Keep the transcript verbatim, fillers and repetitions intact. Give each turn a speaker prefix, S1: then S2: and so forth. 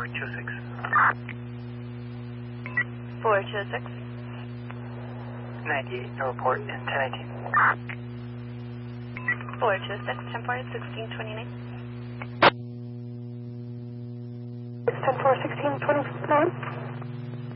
S1: two six.
S2: four two six.
S1: ninety-eight, no report, and ten eighteen.
S2: four two six, ten four, sixteen twenty-nine.
S3: ten four, sixteen twenty-nine.